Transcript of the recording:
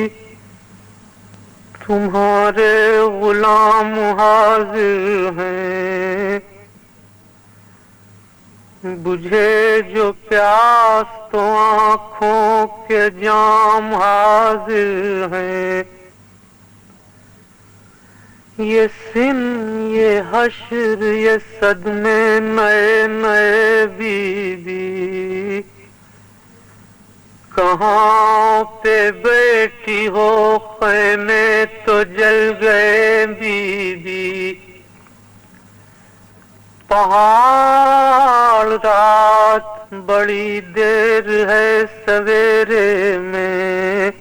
तुम्हारे गुलाम हाजिर हैं। बुझे जो प्यास तो आँखों के जाम हाजिर हैं। ये सिन, ये हश्र, ये सदमे नए नए बीबी, कहाँ पे बैठी हो खैमे तो जल गए बीबी। पहाड़ रात बड़ी देर है सवेरे में,